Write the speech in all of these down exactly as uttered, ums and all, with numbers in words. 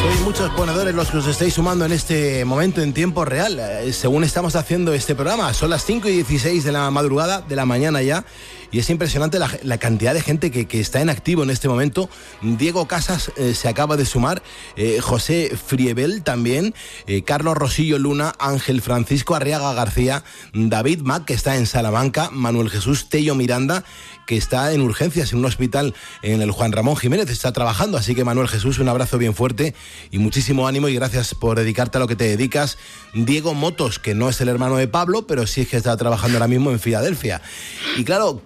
Sois muchos ponedores los que os estáis sumando en este momento en tiempo real, eh, según estamos haciendo este programa. Son las cinco y dieciséis de la madrugada, de la mañana ya, y es impresionante la, la cantidad de gente que, que está en activo en este momento. Diego Casas eh, se acaba de sumar, eh, José Friebel también, eh, Carlos Rosillo Luna, Ángel Francisco Arriaga García, David Mac, que está en Salamanca, Manuel Jesús Tello Miranda, que está en urgencias en un hospital en el Juan Ramón Jiménez, está trabajando. Así que, Manuel Jesús, un abrazo bien fuerte y muchísimo ánimo, y gracias por dedicarte a lo que te dedicas. Diego Motos, que no es el hermano de Pablo, pero sí es que está trabajando ahora mismo en Filadelfia. Y claro,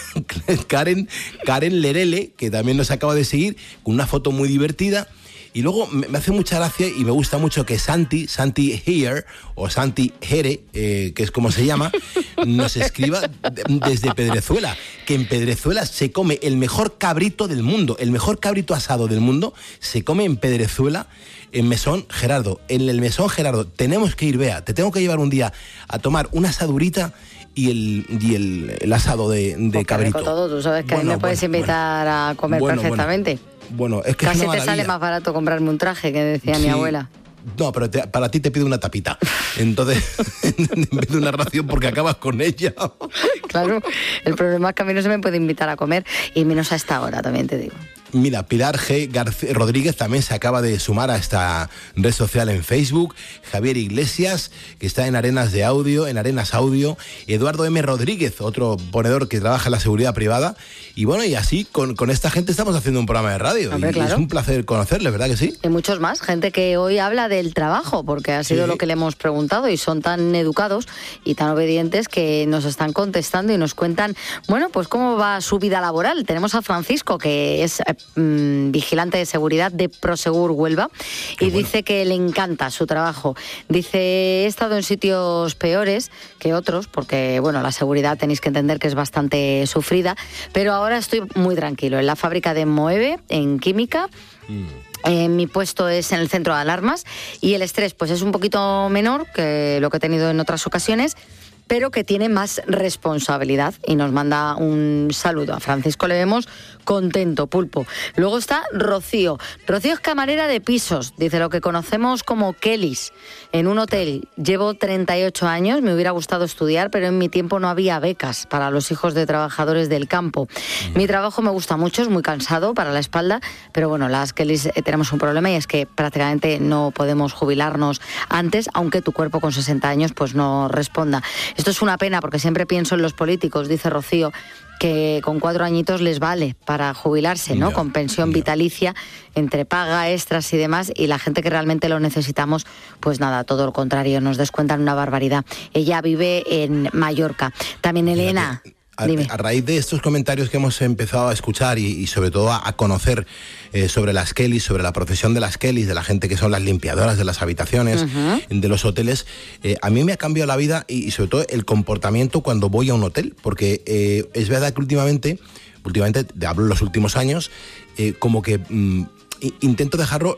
Karen, Karen Lerele, que también nos acaba de seguir, con una foto muy divertida. Y luego me hace mucha gracia y me gusta mucho que Santi, Santi Here, o Santi Here, eh, que es como se llama, nos escriba desde Pedrezuela, que en Pedrezuela se come el mejor cabrito del mundo, el mejor cabrito asado del mundo, se come en Pedrezuela, en Mesón Gerardo. En el Mesón Gerardo tenemos que ir, Bea, te tengo que llevar un día a tomar una asadurita y el, y el, el asado de, de pues cabrito. Todo, tú sabes que bueno, a mí me puedes bueno, invitar bueno. a comer bueno, perfectamente. Bueno. Bueno, es que casi es una te sale más barato comprarme un traje, que decía sí. mi abuela. No, pero te, para ti te pido una tapita. Entonces, en vez de una ración, porque acabas con ella. Claro, el problema es que a mí no se me puede invitar a comer, y menos a esta hora, también te digo. Mira, Pilar G. García Rodríguez también se acaba de sumar a esta red social en Facebook. Javier Iglesias, que está en Arenas de Audio, en Arenas Audio. Eduardo M. Rodríguez, otro ponedor que trabaja en la seguridad privada. Y bueno, y así, con, con esta gente estamos haciendo un programa de radio. Hombre, y, claro. y es un placer conocerles, ¿verdad que sí? Y muchos más, gente que hoy habla del trabajo, porque ha sido sí. lo que le hemos preguntado, y son tan educados y tan obedientes que nos están contestando y nos cuentan, bueno, pues cómo va su vida laboral. Tenemos a Francisco, que es mmm, vigilante de seguridad de Prosegur Huelva, Qué y bueno. dice que le encanta su trabajo. Dice, he estado en sitios peores que otros, porque, bueno, la seguridad tenéis que entender que es bastante sufrida, pero ahora estoy muy tranquilo. En la fábrica de Moeve, en química, mm. Eh, mi puesto es en el centro de alarmas, y el estrés pues es un poquito menor que lo que he tenido en otras ocasiones, pero que tiene más responsabilidad, y nos manda un saludo. A Francisco le vemos contento, pulpo. Luego está Rocío. Rocío es camarera de pisos, dice, lo que conocemos como Kellys, en un hotel. Llevo treinta y ocho años, me hubiera gustado estudiar, pero en mi tiempo no había becas para los hijos de trabajadores del campo. Mm. Mi trabajo me gusta mucho, es muy cansado para la espalda, pero bueno, las Kellys eh, tenemos un problema, y es que prácticamente no podemos jubilarnos antes, aunque tu cuerpo con sesenta años pues no responda. Esto es una pena, porque siempre pienso en los políticos, dice Rocío, que con cuatro añitos les vale para jubilarse, ¿no? Ya, con pensión ya. vitalicia, entre paga, extras y demás, y la gente que realmente lo necesitamos, pues nada, todo lo contrario, nos descuentan una barbaridad. Ella vive en Mallorca. También Elena... A, a raíz de estos comentarios que hemos empezado a escuchar y, y sobre todo a, a conocer eh, sobre las Kellys, sobre la profesión de las Kellys, de la gente que son las limpiadoras de las habitaciones, uh-huh. de los hoteles, eh, a mí me ha cambiado la vida, y, y sobre todo el comportamiento cuando voy a un hotel, porque eh, es verdad que últimamente, últimamente, hablo en los últimos años, eh, como que mm, intento dejarlo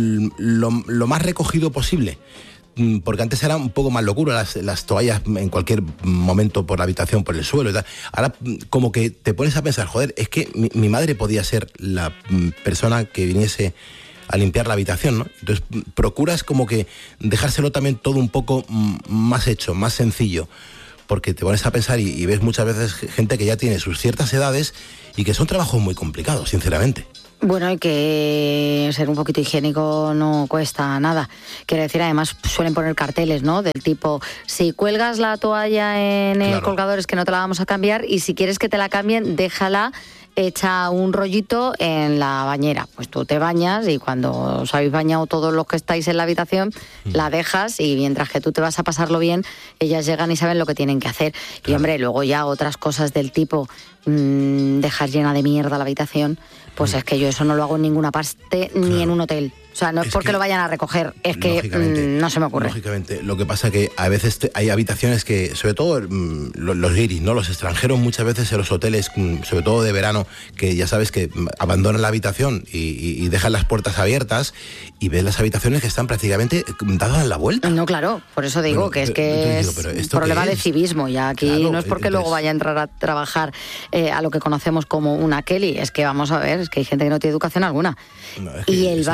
lo, lo más recogido posible. Porque antes era un poco más locura, las, las toallas en cualquier momento por la habitación, por el suelo y tal. Ahora como que te pones a pensar, joder, es que mi, mi madre podía ser la persona que viniese a limpiar la habitación, ¿no? Entonces procuras como que dejárselo también todo un poco más hecho, más sencillo, porque te pones a pensar y, y ves muchas veces gente que ya tiene sus ciertas edades y que son trabajos muy complicados, sinceramente. Bueno, y que ser un poquito higiénico no cuesta nada. Quiero decir, además suelen poner carteles, ¿no? Del tipo, si cuelgas la toalla en el claro. colgador es que no te la vamos a cambiar, y si quieres que te la cambien, déjala hecha un rollito en la bañera. Pues tú te bañas, y cuando os habéis bañado todos los que estáis en la habitación, mm. la dejas, y mientras que tú te vas a pasarlo bien, ellas llegan y saben lo que tienen que hacer. Claro. Y hombre, luego ya otras cosas del tipo mmm, dejar llena de mierda la habitación, pues mm. es que yo eso no lo hago en ninguna parte, claro. ni en un hotel. O sea, no es, es porque lo vayan a recoger, es que mmm, no se me ocurre. Lógicamente, lo que pasa que a veces te, hay habitaciones que, sobre todo mmm, los, los guiris, ¿no? Los extranjeros muchas veces en los hoteles, mmm, sobre todo de verano, que ya sabes que mmm, abandonan la habitación y, y, y dejan las puertas abiertas, y ves las habitaciones que están prácticamente dadas la vuelta. No, claro, por eso digo bueno, que es que digo, es un problema de civismo, ya aquí claro, no es porque entonces... luego vaya a entrar a trabajar eh, a lo que conocemos como una Kelly, es que vamos a ver, es que hay gente que no tiene educación alguna. No, es que, y el baño, como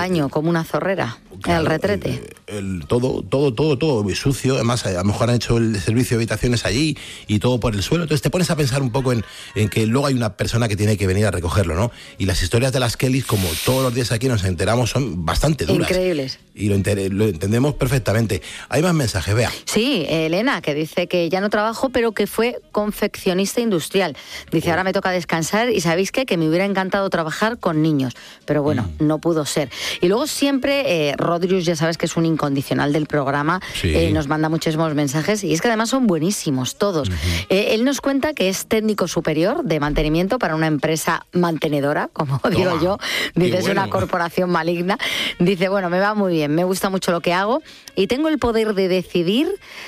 una zorrera, claro, el retrete. El, el, todo, todo, todo, todo muy sucio. Además, a lo mejor han hecho el servicio de habitaciones allí y todo por el suelo. Entonces te pones a pensar un poco en, en que luego hay una persona que tiene que venir a recogerlo, ¿no? Y las historias de las Kellys, como todos los días aquí nos enteramos, son bastante duras. Increíbles. Y lo, enter- lo entendemos perfectamente. Hay más mensajes, vea. Sí, Elena, que dice que ya no trabajo, pero que fue confeccionista industrial. Dice, oh. ahora me toca descansar y ¿sabéis qué? Que me hubiera encantado trabajar con niños. Pero bueno, mm. no pudo ser. Y luego siempre, eh, Rodrius, ya sabes que es un incondicional del programa, sí. eh, nos manda muchísimos mensajes y es que además son buenísimos todos. Uh-huh. Eh, él nos cuenta que es técnico superior de mantenimiento para una empresa mantenedora, como Toma. digo yo. Dice, es bueno. una corporación maligna. Dice, bueno, me va muy bien, me gusta mucho lo que hago y tengo el poder de decidir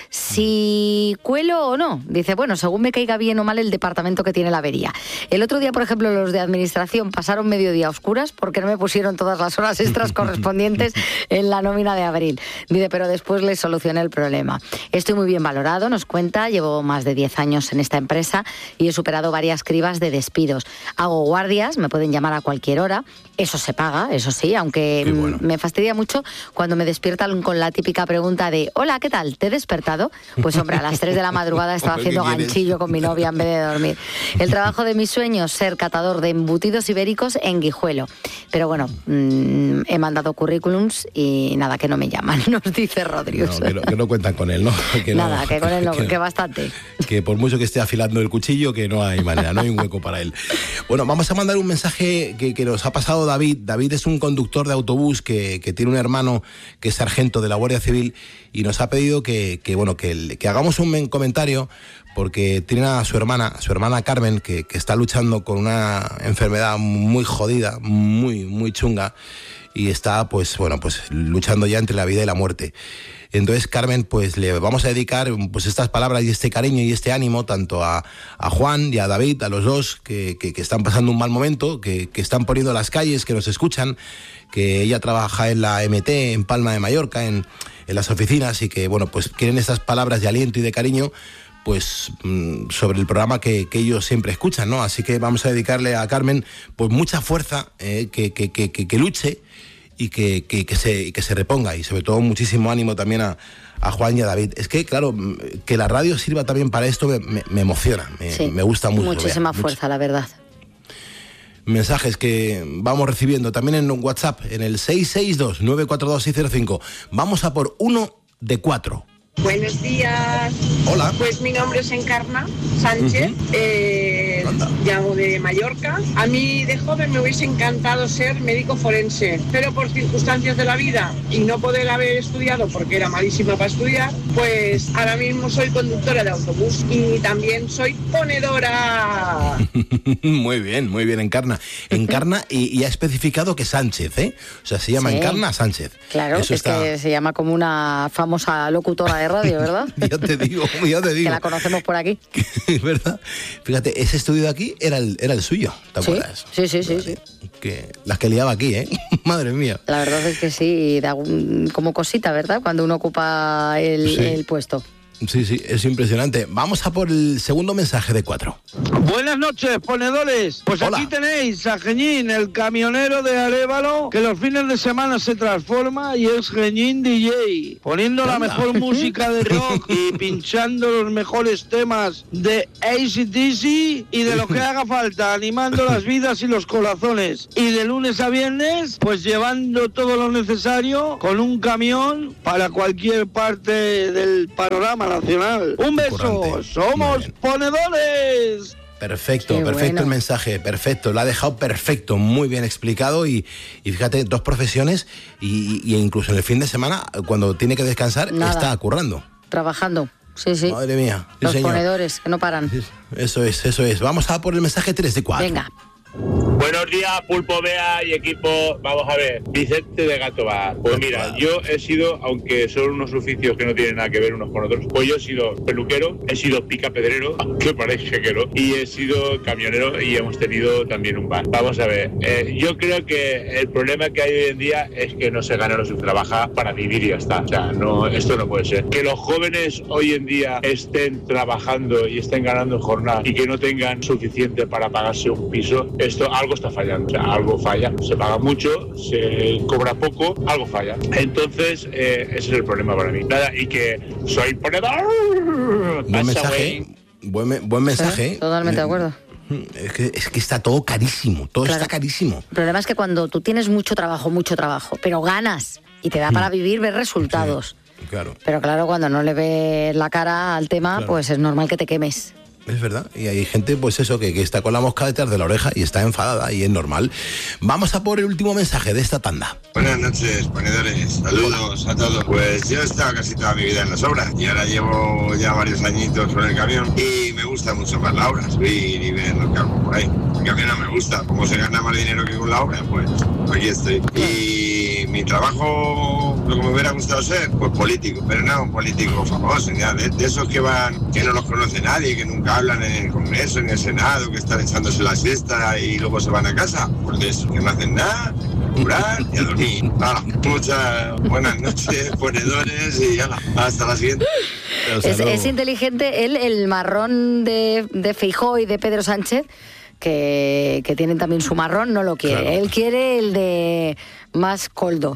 si cuelo o no. Dice, bueno, según me caiga bien o mal el departamento que tiene la avería. El otro día, por ejemplo, los de administración pasaron mediodía a oscuras porque no me pusieron todas las horas extras correspondientes en la nómina de abril. Dice, pero después les solucioné el problema. Estoy muy bien valorado, nos cuenta, llevo más de diez años en esta empresa y he superado varias cribas de despidos. Hago guardias, me pueden llamar a cualquier hora, eso se paga, eso sí, aunque bueno. me fastidia mucho cuando me despiertan con la típica pregunta de hola, ¿qué tal? ¿Te he despertado? Pues hombre, a las tres de la madrugada estaba haciendo ganchillo con mi novia en vez de dormir. El trabajo de mis sueños, ser catador de embutidos ibéricos en Guijuelo. Pero bueno, mmm, he mandado currículums y nada, que no me llaman, nos dice Rodrius. No, que, no, que no cuentan con él, ¿no? Que nada, no, que con él no, que, que bastante. Que por mucho que esté afilando el cuchillo, que no hay manera, no hay un hueco para él. Bueno, vamos a mandar un mensaje que, que nos ha pasado David. David es un conductor de autobús que, que tiene un hermano que es sargento de la Guardia Civil y nos ha pedido que, que bueno, que, que hagamos un comentario porque tiene a su hermana, su hermana Carmen, que, que está luchando con una enfermedad muy jodida, muy, muy chunga, y está, pues, bueno, pues luchando ya entre la vida y la muerte. Entonces, Carmen, pues le vamos a dedicar pues estas palabras y este cariño y este ánimo tanto a, a Juan y a David, a los dos que, que, que están pasando un mal momento, que, que están poniendo las calles, que nos escuchan, que ella trabaja en la M T, en Palma de Mallorca, en, en las oficinas, y que, bueno, pues quieren estas palabras de aliento y de cariño pues sobre el programa que, que ellos siempre escuchan, ¿no? Así que vamos a dedicarle a Carmen pues mucha fuerza, eh, que, que, que, que, que luche y que, que, que, se, que se reponga, y sobre todo muchísimo ánimo también a, a Juan y a David. Es que, claro, que la radio sirva también para esto me, me, me emociona, me, sí, me gusta mucho. Muchísima vea, fuerza, mucho. La verdad. Mensajes que vamos recibiendo también en WhatsApp, en el seis seis dos, nueve cuatro dos, seis cero cinco. Vamos a por uno de cuatro. Buenos días. Hola. Pues mi nombre es Encarna Sánchez, uh-huh. eh, llamo de Mallorca. A mí de joven me hubiese encantado ser médico forense, pero por circunstancias de la vida y no poder haber estudiado porque era malísima para estudiar, pues ahora mismo soy conductora de autobús y también soy ponedora. Muy bien, muy bien, Encarna. Encarna y, y ha especificado que Sánchez, ¿eh? O sea, se llama sí. Encarna Sánchez. Claro, Eso es está... que se llama como una famosa locutora de radio, ¿verdad? ya te digo, ya te digo. Que la conocemos por aquí. ¿Verdad? Fíjate, ese estudio de aquí era el, era el suyo, ¿te acuerdas? Sí, sí, sí, sí, sí. Que las que liaba aquí, ¿eh? Madre mía. La verdad es que sí, da un, como cosita, ¿verdad? Cuando uno ocupa el, sí. el puesto. Sí, sí, es impresionante. Vamos a por el segundo mensaje de cuatro. Buenas noches, ponedores. Pues Hola. Aquí tenéis a Geñín, el camionero de Arévalo, que los fines de semana se transforma y es Geñín D J, poniendo la mejor música de rock y pinchando los mejores temas de A C D C y de lo que haga falta, animando las vidas y los corazones. Y de lunes a viernes, pues llevando todo lo necesario con un camión para cualquier parte del panorama nacional. Un beso, Currante. Somos ponedores. Perfecto, Qué perfecto bueno. El mensaje, perfecto, lo ha dejado perfecto, muy bien explicado y, y fíjate, dos profesiones y, y incluso en el fin de semana, cuando tiene que descansar, Nada. está currando. Trabajando, sí, sí. Madre mía. Sí, Los señor. ponedores, que no paran. Eso es, eso es. Vamos a por el mensaje tres de cuatro. Venga. Buenos días, Pulpo, Bea y equipo. Vamos a ver, Vicente de Gato Bar. Pues mira, yo he sido, aunque son unos oficios que no tienen nada que ver unos con otros, pues yo he sido peluquero, he sido picapedrero, aunque parece que no, y he sido camionero y hemos tenido también un bar. Vamos a ver, eh, yo creo que el problema que hay hoy en día es que no se gana lo que se trabaja para vivir y ya está. O sea, no, esto no puede ser. Que los jóvenes hoy en día estén trabajando y estén ganando jornada y que no tengan suficiente para pagarse un piso, esto algo algo está fallando. O sea, algo falla. Se paga mucho, se cobra poco, algo falla. Entonces, eh, ese es el problema para mí. Nada, y que soy ponedor. Buen mensaje. Buen, buen mensaje. ¿Eh? Totalmente de acuerdo. Es que, es que está todo carísimo, todo claro. está carísimo. El problema es que cuando tú tienes mucho trabajo, mucho trabajo, pero ganas y te da para vivir, ves resultados. Sí, claro. Pero claro, cuando no le ves la cara al tema, claro. pues es normal que te quemes. Es verdad, y hay gente, pues eso, que, que está con la mosca detrás de la oreja y está enfadada, y es normal. Vamos a por el último mensaje de esta tanda. Buenas noches, ponedores, saludos a todos. Pues yo he estado casi toda mi vida en las obras y ahora llevo ya varios añitos con el camión y me gusta mucho más la obra, subir y ver lo que hago por ahí. El camión no me gusta, como se gana más dinero que con la obra, pues aquí estoy. Y mi trabajo, lo que me hubiera gustado ser, pues político, pero no un político famoso, ya de, de esos que van, que no los conoce nadie, que nunca hablan en el Congreso, en el Senado, que están echándose la siesta y luego se van a casa. Pues de eso, que no hacen nada, curar y a dormir. Nada, muchas buenas noches, ponedores, y ala, hasta la siguiente. Es, es inteligente él, el marrón de, de Feijóo y de Pedro Sánchez, que, que tienen también su marrón, no lo quiere. Claro. Él quiere el de más coldo.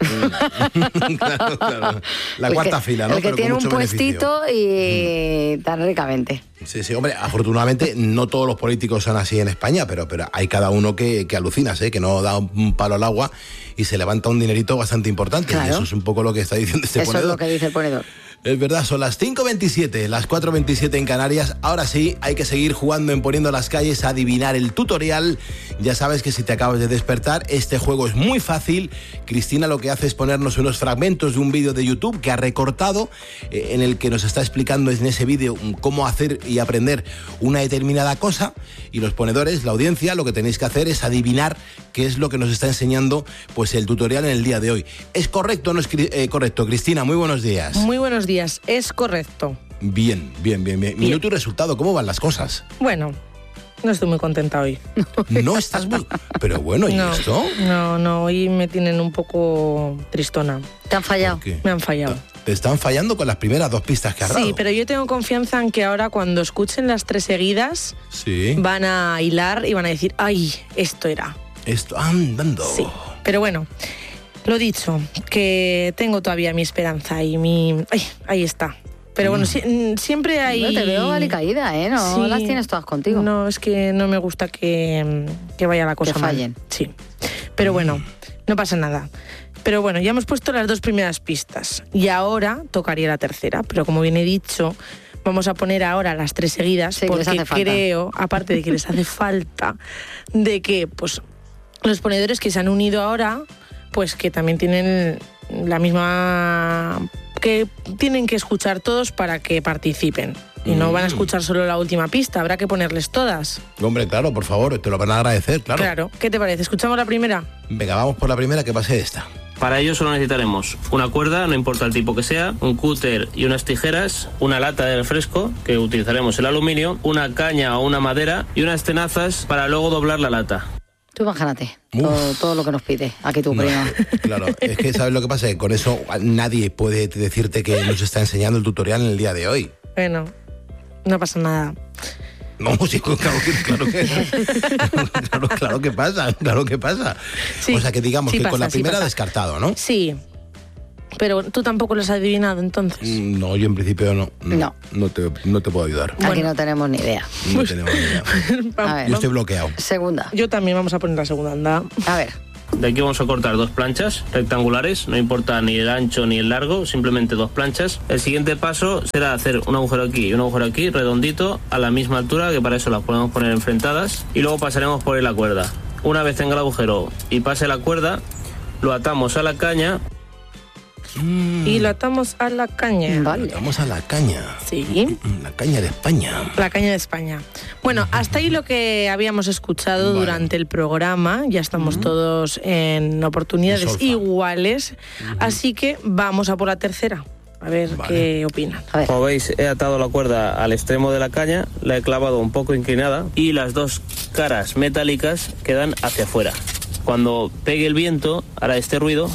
claro, claro. La cuarta que, fila, ¿no? El que Pero tiene un puestito beneficio. Y tan ricamente. Sí, sí, hombre, afortunadamente no todos los políticos son así en España, pero, pero hay cada uno que, que alucinas, ¿eh? Que no da un palo al agua y se levanta un dinerito bastante importante. Claro. Y eso es un poco lo que está diciendo este eso ponedor. Eso es lo que dice el ponedor. Es verdad, son las cinco veintisiete, las cuatro veintisiete en Canarias. Ahora sí, hay que seguir jugando en Poniendo las Calles a adivinar el tutorial. Ya sabes que si te acabas de despertar, este juego es muy fácil. Cristina lo que hace es ponernos unos fragmentos de un vídeo de YouTube que ha recortado, eh, en el que nos está explicando en ese vídeo cómo hacer y aprender una determinada cosa. Y los ponedores, la audiencia, lo que tenéis que hacer es adivinar qué es lo que nos está enseñando pues el tutorial en el día de hoy. ¿Es correcto o no es eh, correcto? Cristina, muy buenos días. Muy buenos días. Es correcto. Bien, bien, bien, bien. Minuto y resultado, ¿cómo van las cosas? Bueno, no estoy muy contenta hoy. No estás muy... Pero bueno, ¿y no, esto? No, no, hoy me tienen un poco tristona. ¿Te han fallado? Me han fallado. Te están fallando con las primeras dos pistas que has dado. Sí, pero yo tengo confianza en que ahora cuando escuchen las tres seguidas, sí, van a hilar y van a decir, ¡ay, esto era! Esto, andando. Sí, pero bueno... Lo dicho, que tengo todavía mi esperanza y mi... Ay, ahí está. Pero bueno, si, siempre hay... No, te veo alicaída, ¿eh? No sí, las tienes todas contigo. No, es que no me gusta que, que vaya la cosa que fallen. Mal. Sí. Pero bueno, no pasa nada. Pero bueno, ya hemos puesto las dos primeras pistas. Y ahora tocaría la tercera. Pero como bien he dicho, vamos a poner ahora las tres seguidas. Sí, porque creo, aparte de que les hace falta, de que pues los ponedores que se han unido ahora... pues que también tienen la misma... que tienen que escuchar todos para que participen. Y no van a escuchar solo la última pista, habrá que ponerles todas. Hombre, claro, por favor, te lo van a agradecer, claro. Claro, ¿qué te parece? ¿Escuchamos la primera? Venga, vamos por la primera, que pase esta. Para ello solo necesitaremos una cuerda, no importa el tipo que sea, un cúter y unas tijeras, una lata de refresco, que utilizaremos el aluminio, una caña o una madera y unas tenazas para luego doblar la lata. Tú imagínate todo, todo lo que nos pide aquí tu no, prima. Claro, es que ¿sabes lo que pasa? Que con eso nadie puede decirte que nos está enseñando el tutorial en el día de hoy. Bueno, no pasa nada. No, sí, claro que, claro que, claro, claro que pasa, claro que pasa. Sí, o sea que digamos sí que pasa, con la primera sí descartado, ¿no? Sí. Pero tú tampoco lo has adivinado, entonces. No, yo en principio no. No. No, no, te, no te puedo ayudar. Aquí bueno. no tenemos ni idea. No tenemos ni idea. A ver, yo estoy bloqueado. Segunda. Yo también, vamos a poner la segunda, anda. A ver. De aquí vamos a cortar dos planchas rectangulares, no importa ni el ancho ni el largo, simplemente dos planchas. El siguiente paso será hacer un agujero aquí y un agujero aquí, redondito, a la misma altura, que para eso las podemos poner enfrentadas. Y luego pasaremos por la cuerda. Una vez tenga el agujero y pase la cuerda, lo atamos a la caña. Mm. Y lo atamos a la caña. Vale. Lo atamos a la caña. Sí. La caña de España. La caña de España. Bueno, hasta ahí lo que habíamos escuchado vale. durante el programa. Ya estamos uh-huh. todos en oportunidades iguales. Uh-huh. Así que vamos a por la tercera. A ver vale. qué opinan. A ver. Como veis, he atado la cuerda al extremo de la caña, la he clavado un poco inclinada y las dos caras metálicas quedan hacia afuera. Cuando pegue el viento, hará este ruido,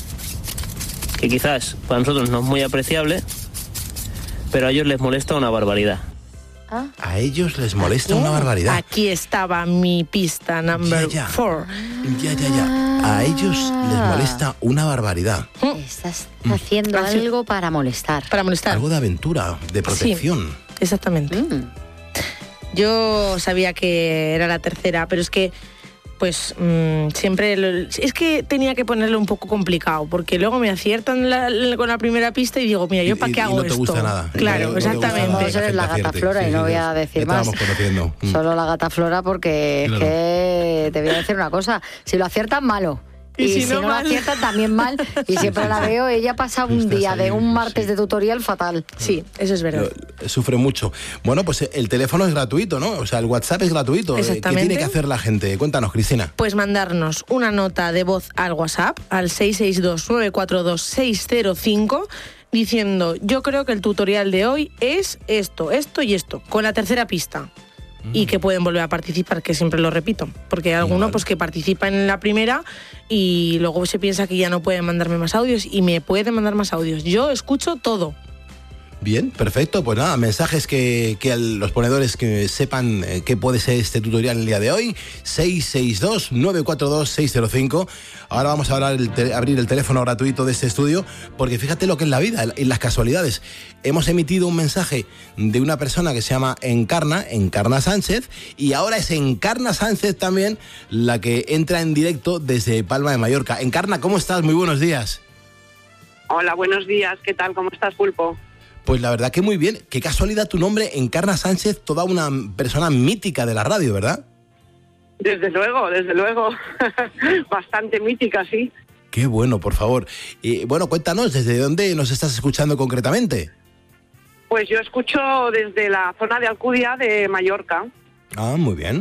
que quizás para nosotros no es muy apreciable, pero a ellos les molesta una barbaridad. Ah. A ellos les molesta una barbaridad. Aquí estaba mi pista number ya, ya. four. Ya, ya, ya. A ellos les molesta una barbaridad. Estás haciendo Así. algo para molestar. Para molestar. Algo de aventura, de protección. Sí, exactamente. Mm. Yo sabía que era la tercera, pero es que pues mmm, siempre lo, es que tenía que ponerlo un poco complicado, porque luego me aciertan la, la, con la primera pista y digo, mira, ¿yo para qué y, hago y no te esto? gusta nada. Claro, no, no exactamente. No, no, eres la gata Flora sí, y no sí, voy a decir más. Estábamos conociendo. Solo la gata Flora, porque claro. Es que te voy a decir una cosa, si lo aciertan, malo. Y, y si, si no, no la aciertan, también mal. Y siempre sí, la sí. veo, ella pasa un día ahí, de un martes sí. de tutorial fatal. Sí, eso es verdad. Lo, sufre mucho. Bueno, pues el teléfono es gratuito, ¿no? O sea, el WhatsApp es gratuito. ¿Qué tiene que hacer la gente? Cuéntanos, Cristina. Pues mandarnos una nota de voz al WhatsApp, al seis seis dos, nueve cuatro dos, seis cero cinco, diciendo, yo creo que el tutorial de hoy es esto, esto y esto, con la tercera pista. Y que pueden volver a participar, que siempre lo repito, porque hay alguno vale. pues que participa en la primera y luego se piensa que ya no puede mandarme más audios y me puede mandar más audios. Yo escucho todo. Bien, perfecto. Pues nada, mensajes que, que a los ponedores que sepan eh, qué puede ser este tutorial el día de hoy. seis seis dos, nueve cuatro dos, seis cero cinco. Ahora vamos a hablar el te- abrir el teléfono gratuito de este estudio, porque fíjate lo que es la vida, en las casualidades. Hemos emitido un mensaje de una persona que se llama Encarna, Encarna Sánchez, y ahora es Encarna Sánchez también la que entra en directo desde Palma de Mallorca. Encarna, ¿cómo estás? Muy buenos días. Hola, buenos días. ¿Qué tal? ¿Cómo estás, Pulpo? Pues la verdad que muy bien. Qué casualidad tu nombre, Encarna Sánchez, toda una persona mítica de la radio, ¿verdad? Desde luego, desde luego. Bastante mítica, sí. Qué bueno, por favor. Y bueno, cuéntanos, ¿desde dónde nos estás escuchando concretamente? Pues yo escucho desde la zona de Alcudia de Mallorca. Ah, muy bien.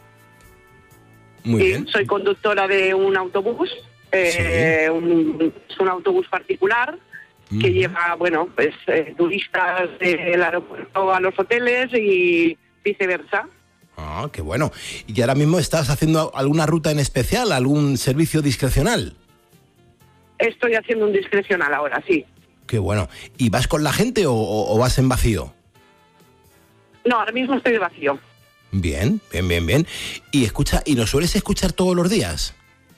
Muy sí, bien. Soy conductora de un autobús. Eh, sí. un, es un autobús particular que lleva, bueno, pues eh, turistas del aeropuerto a los hoteles y viceversa. Ah, qué bueno. ¿Y ahora mismo estás haciendo alguna ruta en especial, algún servicio discrecional? Estoy haciendo un discrecional ahora, sí. Qué bueno. ¿Y vas con la gente o, o, o vas en vacío? No, ahora mismo estoy de vacío. Bien, bien, bien, bien. Y escucha, ¿y nos sueles escuchar todos los días?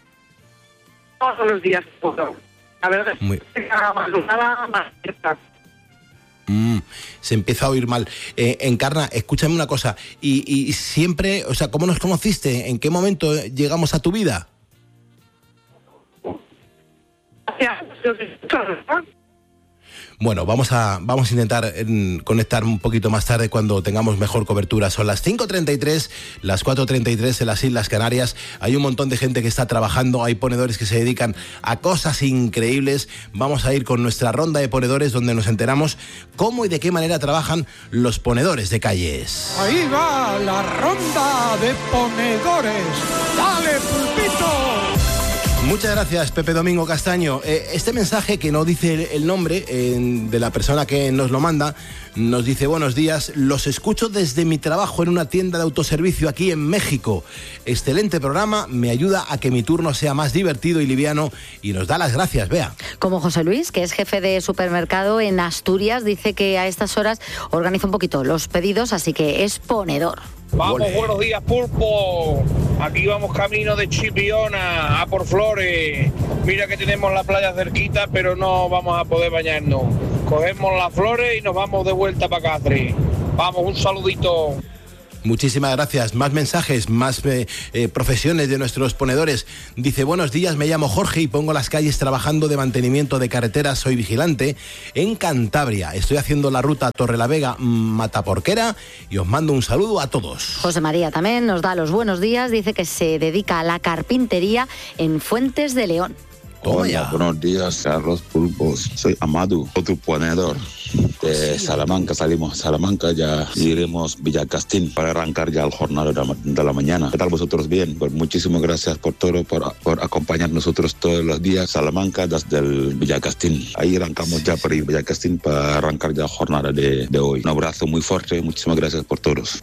Todos los días puedo. La verdad es Muy... que más nada más cierta. Mm, se empieza a oír mal. Eh, Encarna, escúchame una cosa. Y, y siempre, o sea, ¿cómo nos conociste? ¿En qué momento llegamos a tu vida? Bueno, vamos a, vamos a intentar en, conectar un poquito más tarde cuando tengamos mejor cobertura. Son las cinco treinta y tres, las cuatro treinta y tres en las Islas Canarias. Hay un montón de gente que está trabajando, hay ponedores que se dedican a cosas increíbles. Vamos a ir con nuestra ronda de ponedores donde nos enteramos cómo y de qué manera trabajan los ponedores de calles. Ahí va la ronda de ponedores. ¡Dale, Pulpito! Muchas gracias, Pepe Domingo Castaño. Eh, este mensaje, que no dice el nombre eh, de la persona que nos lo manda, nos dice: buenos días, los escucho desde mi trabajo en una tienda de autoservicio aquí en México. Excelente programa, me ayuda a que mi turno sea más divertido y liviano, y nos da las gracias, Bea. Como José Luis, que es jefe de supermercado en Asturias, dice que a estas horas organiza un poquito los pedidos, así que es ponedor. Vamos, buenos días, Pulpo. Aquí vamos camino de Chipiona a por Flores. Mira que tenemos la playa cerquita, pero no vamos a poder bañarnos. Cogemos las flores y nos vamos de vuelta para Cáceres. Vamos, un saludito. Muchísimas gracias. Más mensajes, más eh, eh, profesiones de nuestros ponedores. Dice: buenos días, me llamo Jorge y pongo las calles trabajando de mantenimiento de carreteras. Soy vigilante en Cantabria. Estoy haciendo la ruta Torrelavega-Mataporquera y os mando un saludo a todos. José María también nos da los buenos días. Dice que se dedica a la carpintería en Fuentes de León. Hola, buenos días, Carlos Pulpos. Soy Amadu, otro ponedor de Salamanca. Salimos a Salamanca, ya iremos Villacastín para arrancar ya el jornal de la mañana. ¿Qué tal vosotros? Bien, pues muchísimas gracias por todo, por, por acompañar nosotros todos los días. Salamanca desde el Villacastín. Ahí arrancamos ya para ir Villacastín para arrancar ya la jornada de, de hoy. Un abrazo muy fuerte, muchísimas gracias por todos.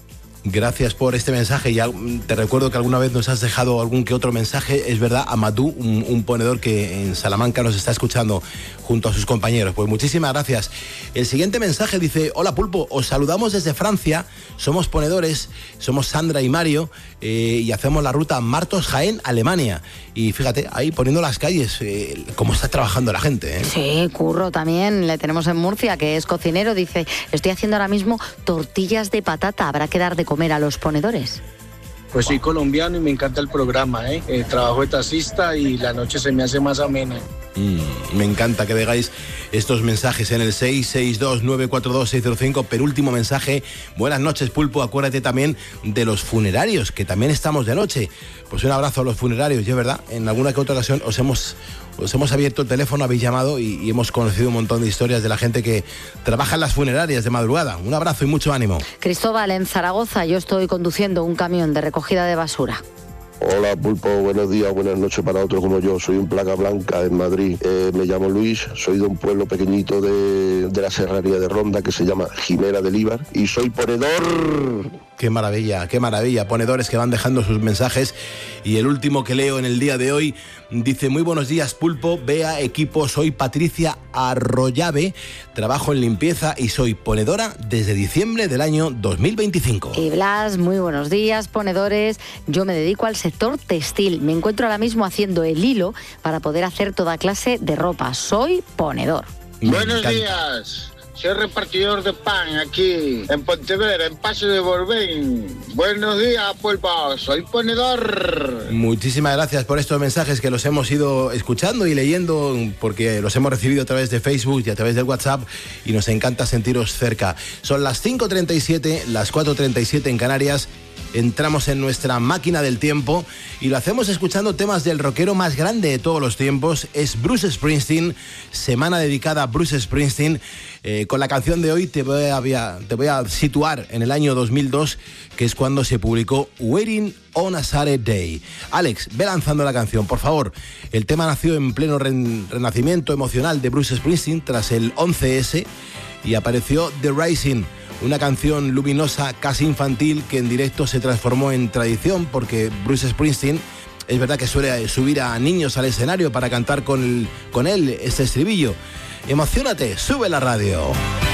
Gracias por este mensaje. Ya te recuerdo que alguna vez nos has dejado algún que otro mensaje. Es verdad, Amadou, un, un ponedor que en Salamanca nos está escuchando junto a sus compañeros. Pues muchísimas gracias. El siguiente mensaje dice: hola Pulpo, os saludamos desde Francia, somos ponedores, somos Sandra y Mario, eh, y hacemos la ruta Martos-Jaén, Alemania. Y fíjate, ahí poniendo las calles, eh, cómo está trabajando la gente, ¿eh? Sí, Curro también, le tenemos en Murcia, que es cocinero, dice: estoy haciendo ahora mismo tortillas de patata, habrá que dar de comer a los ponedores. Pues soy colombiano y me encanta el programa, ¿eh? Eh, trabajo de taxista y la noche se me hace más amena. Mm, me encanta que digáis estos mensajes en el seis seis dos nueve cuatro dos seis cero cinco. Penúltimo mensaje: buenas noches Pulpo, acuérdate también de los funerarios, que también estamos de noche. Pues un abrazo a los funerarios. Yo, verdad, en alguna que otra ocasión os hemos, os hemos abierto el teléfono, habéis llamado y, y hemos conocido un montón de historias de la gente que trabaja en las funerarias de madrugada. Un abrazo y mucho ánimo. Cristóbal, en Zaragoza, yo estoy conduciendo un camión de recogida de basura. Hola Pulpo, buenos días, buenas noches para otros como yo. Soy un placa blanca en Madrid. Eh, me llamo Luis, soy de un pueblo pequeñito de, de la serranía de Ronda que se llama Jimena del Íbar y soy ponedor. Qué maravilla, qué maravilla. Ponedores que van dejando sus mensajes. Y el último que leo en el día de hoy dice: muy buenos días Pulpo, Bea, equipo, soy Patricia Arroyave, trabajo en limpieza y soy ponedora desde diciembre del año dos mil veinticinco. Y Blas, muy buenos días, ponedores. Yo me dedico al sector textil. Me encuentro ahora mismo haciendo el hilo para poder hacer toda clase de ropa. Soy ponedor. Buenos días. Soy repartidor de pan aquí en Pontevedra, en Paso de Borbén. Buenos días, Pulpo. Soy ponedor. Muchísimas gracias por estos mensajes que los hemos ido escuchando y leyendo, porque los hemos recibido a través de Facebook y a través del WhatsApp y nos encanta sentiros cerca. Son las cinco treinta y siete, las cuatro treinta y siete en Canarias. Entramos en nuestra máquina del tiempo y lo hacemos escuchando temas del rockero más grande de todos los tiempos. Es Bruce Springsteen, semana dedicada a Bruce Springsteen. Eh, con la canción de hoy te voy, a, te voy a situar en el año dos mil dos, que es cuando se publicó Waiting on a Saturday. Alex, ve lanzando la canción, por favor. El tema nació en pleno ren- renacimiento emocional de Bruce Springsteen tras el once ese y apareció The Rising, una canción luminosa, casi infantil, que en directo se transformó en tradición, porque Bruce Springsteen es verdad que suele subir a niños al escenario para cantar con, el, con él este estribillo. Emociónate, sube la radio.